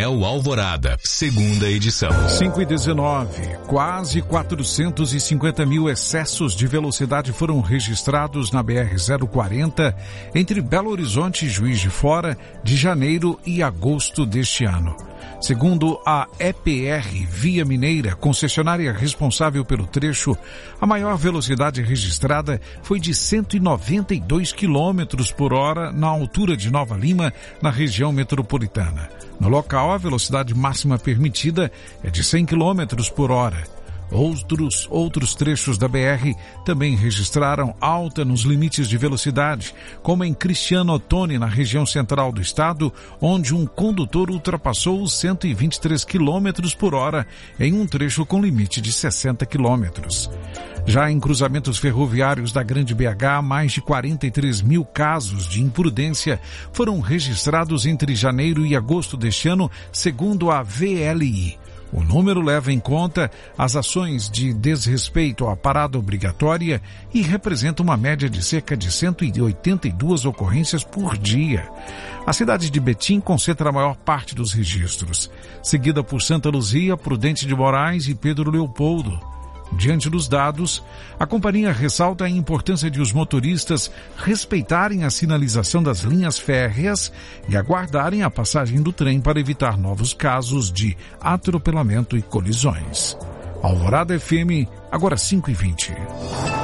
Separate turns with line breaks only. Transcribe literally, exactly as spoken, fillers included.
Anel Alvorada, segunda edição.
cinco e dezenove. Quase quatrocentos e cinquenta mil excessos de velocidade foram registrados na B R zero quarenta entre Belo Horizonte e Juiz de Fora de janeiro e agosto deste ano. Segundo a E P R Via Mineira, concessionária responsável pelo trecho, a maior velocidade registrada foi de cento e noventa e dois quilômetros por hora na altura de Nova Lima, na região metropolitana. No local, a velocidade máxima permitida é de cem quilômetros por hora. Outros, outros trechos da B R também registraram alta nos limites de velocidade, como em Cristiano Ottoni, na região central do estado, onde um condutor ultrapassou os cento e vinte e três quilômetros por hora em um trecho com limite de sessenta quilômetros. Já em cruzamentos ferroviários da Grande B H, mais de quarenta e três mil casos de imprudência foram registrados entre janeiro e agosto deste ano, segundo a V L I. O número leva em conta as ações de desrespeito à parada obrigatória e representa uma média de cerca de cento e oitenta e duas ocorrências por dia. A cidade de Betim concentra a maior parte dos registros, seguida por Santa Luzia, Prudente de Moraes e Pedro Leopoldo. Diante dos dados, a companhia ressalta a importância de os motoristas respeitarem a sinalização das linhas férreas e aguardarem a passagem do trem para evitar novos casos de atropelamento e colisões. Alvorada F M, agora cinco e vinte.